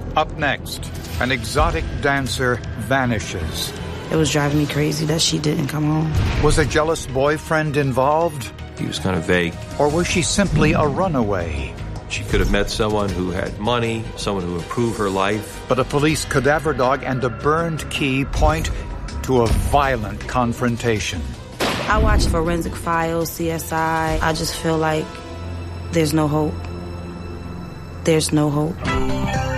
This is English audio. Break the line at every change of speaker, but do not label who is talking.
Up next, an exotic dancer vanishes.
It was driving me crazy that she didn't come home.
Was a jealous boyfriend involved?
He was kind of vague.
Or was she simply a runaway?
She could have met someone who had money, someone who improved her life.
But a police cadaver dog and a burned key point to a violent confrontation.
I watched Forensic Files, CSI. I just feel like there's no hope. There's no hope.